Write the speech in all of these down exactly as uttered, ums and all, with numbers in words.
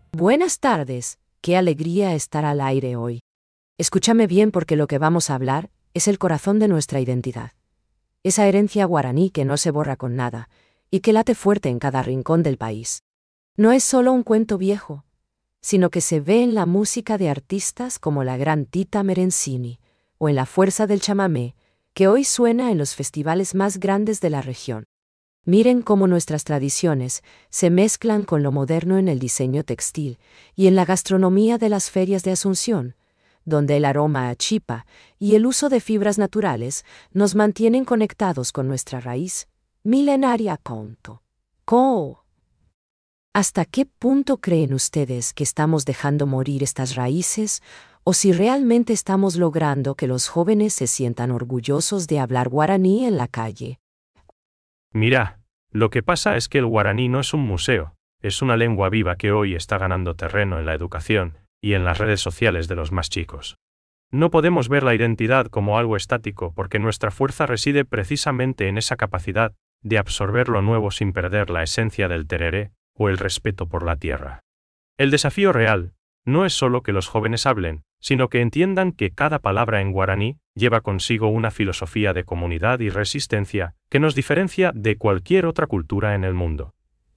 Buenas tardes, qué alegría estar al aire hoy. Escúchame bien porque lo que vamos a hablar es el corazón de nuestra identidad. Esa herencia guaraní que no se borra con nada y que late fuerte en cada rincón del país. No es solo un cuento viejo, sino que se ve en la música de artistas como la gran Tita Merencini o en la fuerza del chamamé, que hoy suena en los festivales más grandes de la región. Miren cómo nuestras tradiciones se mezclan con lo moderno en el diseño textil y en la gastronomía de las ferias de Asunción, donde el aroma a chipa y el uso de fibras naturales nos mantienen conectados con nuestra raíz milenaria. Conto. Co. ¿Hasta qué punto creen ustedes que estamos dejando morir estas raíces o si realmente estamos logrando que los jóvenes se sientan orgullosos de hablar guaraní en la calle? Mira, lo que pasa es que el guaraní no es un museo, es una lengua viva que hoy está ganando terreno en la educación y en las redes sociales de los más chicos. No podemos ver la identidad como algo estático porque nuestra fuerza reside precisamente en esa capacidad de absorber lo nuevo sin perder la esencia del tereré o el respeto por la tierra. El desafío real no es solo que los jóvenes hablen, sino que entiendan que cada palabra en guaraní lleva consigo una filosofía de comunidad y resistencia que nos diferencia de cualquier otra cultura en el mundo.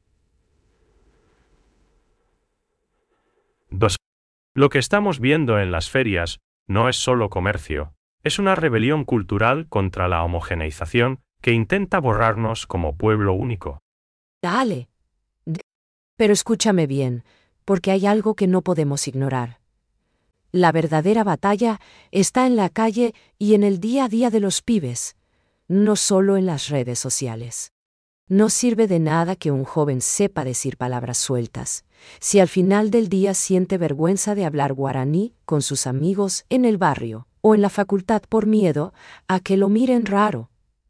dos. Lo que estamos viendo en las ferias no es solo comercio, es una rebelión cultural contra la homogeneización que intenta borrarnos como pueblo único. Dale. Pero escúchame bien, porque hay algo que no podemos ignorar. La verdadera batalla está en la calle y en el día a día de los pibes, no solo en las redes sociales. No sirve de nada que un joven sepa decir palabras sueltas, si al final del día siente vergüenza de hablar guaraní con sus amigos en el barrio o en la facultad por miedo a que lo miren raro.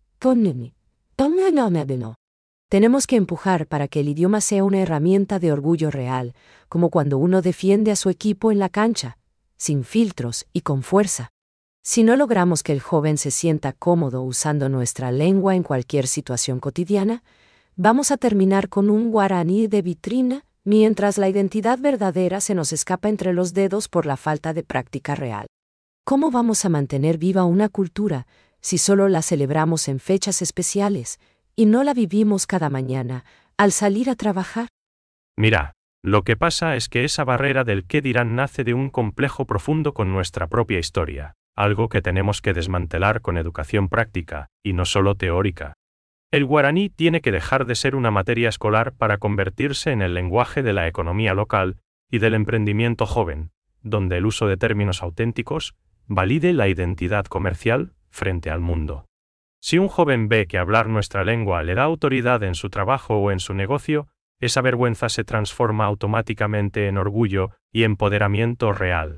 Tenemos que empujar para que el idioma sea una herramienta de orgullo real, como cuando uno defiende a su equipo en la cancha, sin filtros y con fuerza. Si no logramos que el joven se sienta cómodo usando nuestra lengua en cualquier situación cotidiana, vamos a terminar con un guaraní de vitrina, mientras la identidad verdadera se nos escapa entre los dedos por la falta de práctica real. ¿Cómo vamos a mantener viva una cultura si solo la celebramos en fechas especiales y no la vivimos cada mañana al salir a trabajar? Mira, lo que pasa es que esa barrera del qué dirán nace de un complejo profundo con nuestra propia historia, algo que tenemos que desmantelar con educación práctica, y no solo teórica. El guaraní tiene que dejar de ser una materia escolar para convertirse en el lenguaje de la economía local y del emprendimiento joven, donde el uso de términos auténticos valide la identidad comercial frente al mundo. Si un joven ve que hablar nuestra lengua le da autoridad en su trabajo o en su negocio, esa vergüenza se transforma automáticamente en orgullo y empoderamiento real.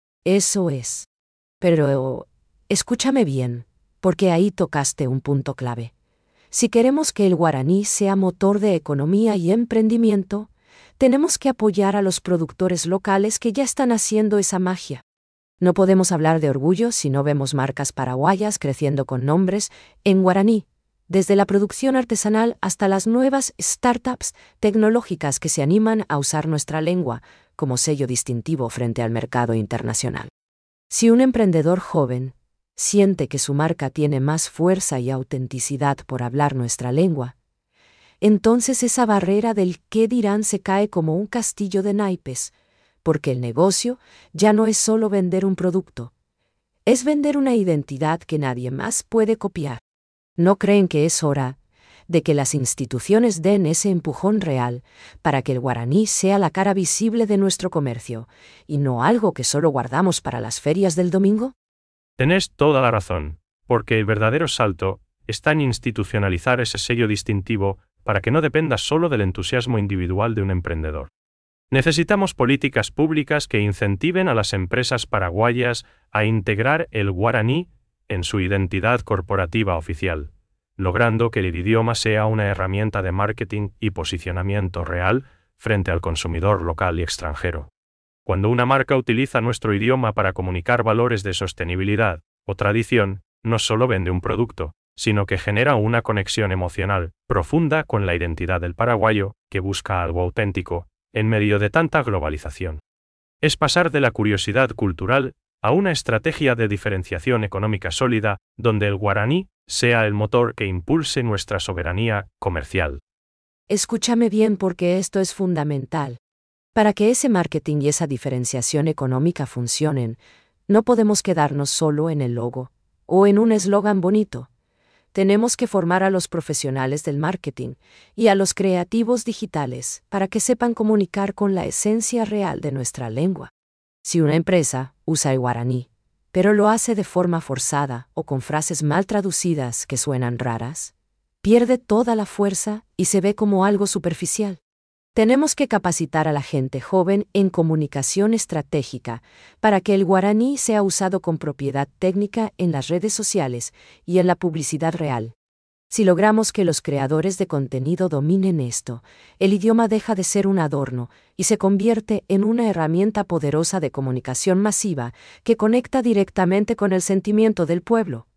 Eso es. Pero, escúchame bien, porque ahí tocaste un punto clave. Si queremos que el guaraní sea motor de economía y emprendimiento, tenemos que apoyar a los productores locales que ya están haciendo esa magia. No podemos hablar de orgullo si no vemos marcas paraguayas creciendo con nombres en guaraní, desde la producción artesanal hasta las nuevas startups tecnológicas que se animan a usar nuestra lengua como sello distintivo frente al mercado internacional. Si un emprendedor joven siente que su marca tiene más fuerza y autenticidad por hablar nuestra lengua, entonces esa barrera del qué dirán se cae como un castillo de naipes, porque el negocio ya no es solo vender un producto, es vender una identidad que nadie más puede copiar. ¿No creen que es hora de que las instituciones den ese empujón real para que el guaraní sea la cara visible de nuestro comercio y no algo que solo guardamos para las ferias del domingo? Tenés toda la razón, porque el verdadero salto está en institucionalizar ese sello distintivo para que no dependa solo del entusiasmo individual de un emprendedor. Necesitamos políticas públicas que incentiven a las empresas paraguayas a integrar el guaraní en su identidad corporativa oficial, logrando que el idioma sea una herramienta de marketing y posicionamiento real frente al consumidor local y extranjero. Cuando una marca utiliza nuestro idioma para comunicar valores de sostenibilidad o tradición, no solo vende un producto, sino que genera una conexión emocional profunda con la identidad del paraguayo, que busca algo auténtico, en medio de tanta globalización. Es pasar de la curiosidad cultural a una estrategia de diferenciación económica sólida, donde el guaraní sea el motor que impulse nuestra soberanía comercial. Escúchame bien porque esto es fundamental. Para que ese marketing y esa diferenciación económica funcionen, no podemos quedarnos solo en el logo o en un eslogan bonito. Tenemos que formar a los profesionales del marketing y a los creativos digitales para que sepan comunicar con la esencia real de nuestra lengua. Si una empresa usa el guaraní, pero lo hace de forma forzada o con frases mal traducidas que suenan raras, pierde toda la fuerza y se ve como algo superficial. Tenemos que capacitar a la gente joven en comunicación estratégica para que el guaraní sea usado con propiedad técnica en las redes sociales y en la publicidad real. Si logramos que los creadores de contenido dominen esto, el idioma deja de ser un adorno y se convierte en una herramienta poderosa de comunicación masiva que conecta directamente con el sentimiento del pueblo.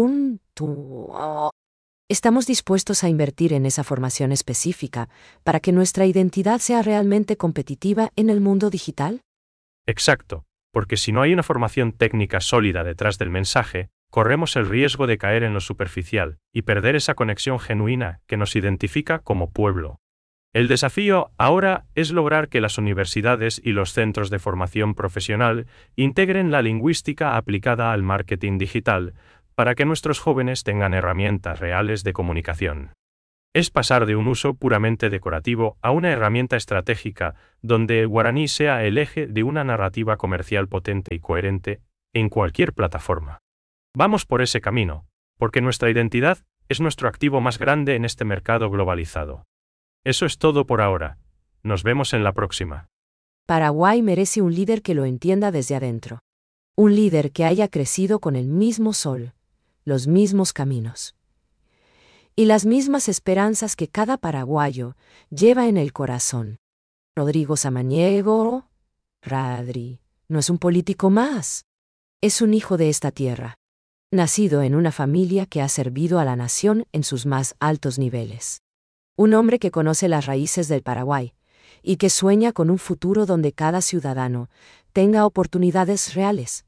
Punto. ¿Estamos dispuestos a invertir en esa formación específica para que nuestra identidad sea realmente competitiva en el mundo digital? Exacto, porque si no hay una formación técnica sólida detrás del mensaje, corremos el riesgo de caer en lo superficial y perder esa conexión genuina que nos identifica como pueblo. El desafío ahora es lograr que las universidades y los centros de formación profesional integren la lingüística aplicada al marketing digital, para que nuestros jóvenes tengan herramientas reales de comunicación. Es pasar de un uso puramente decorativo a una herramienta estratégica donde el guaraní sea el eje de una narrativa comercial potente y coherente en cualquier plataforma. Vamos por ese camino, porque nuestra identidad es nuestro activo más grande en este mercado globalizado. Eso es todo por ahora. Nos vemos en la próxima. Paraguay merece un líder que lo entienda desde adentro. Un líder que haya crecido con el mismo sol, los mismos caminos y las mismas esperanzas que cada paraguayo lleva en el corazón. Rodrigo Samaniego, Radri, no es un político más. Es un hijo de esta tierra, nacido en una familia que ha servido a la nación en sus más altos niveles. Un hombre que conoce las raíces del Paraguay y que sueña con un futuro donde cada ciudadano tenga oportunidades reales.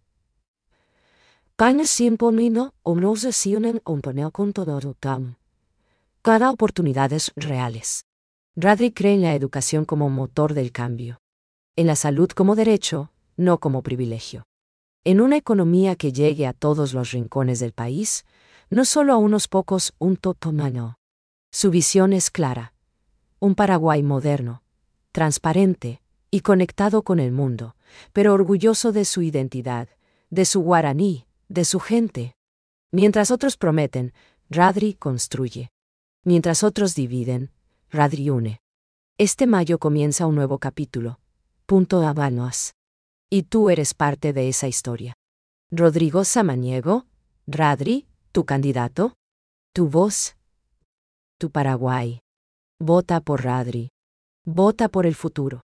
Cada oportunidades reales. Radri cree en la educación como motor del cambio. En la salud como derecho, no como privilegio. En una economía que llegue a todos los rincones del país, no solo a unos pocos, un totomano. Su visión es clara. Un Paraguay moderno, transparente y conectado con el mundo, pero orgulloso de su identidad, de su guaraní, de su gente. Mientras otros prometen, Radri construye. Mientras otros dividen, Radri une. Este mayo comienza un nuevo capítulo. Punto Habanos. Y tú eres parte de esa historia. Rodrigo Samaniego, Radri, tu candidato, tu voz, tu Paraguay. Vota por Radri. Vota por el futuro.